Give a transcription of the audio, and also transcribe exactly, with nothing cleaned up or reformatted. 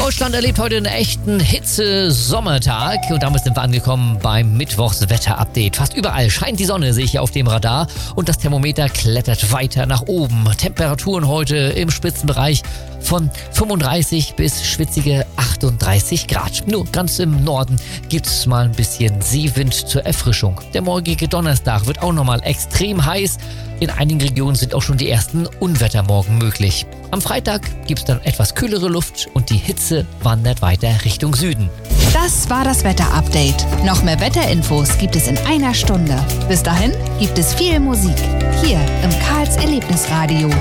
Deutschland erlebt heute einen echten Hitze-Sommertag und damit sind wir angekommen beim Mittwochswetter-Update. Fast überall scheint die Sonne, sehe ich hier auf dem Radar, und das Thermometer klettert weiter nach oben. Temperaturen heute im Spitzenbereich von fünfunddreißig bis schwitzige achtunddreißig Grad. Nur ganz im Norden gibt es mal ein bisschen Seewind zur Erfrischung. Der morgige Donnerstag wird auch nochmal extrem heiß. In einigen Regionen sind auch schon die ersten Unwettermorgen möglich. Am Freitag gibt es dann etwas kühlere Luft und die Hitze wandert weiter Richtung Süden. Das war das Wetter-Update. Noch mehr Wetterinfos gibt es in einer Stunde. Bis dahin gibt es viel Musik hier im Karls Erlebnisradio.